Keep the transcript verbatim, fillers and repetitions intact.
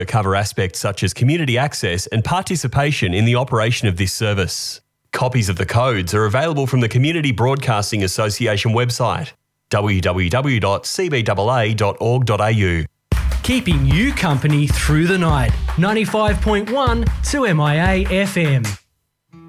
to cover aspects such as community access and participation in the operation of this service. Copies of the codes are available from the Community Broadcasting Association website, w w w dot c b a a dot org dot a u. Keeping you company through the night. ninety-five point one two M I A F M.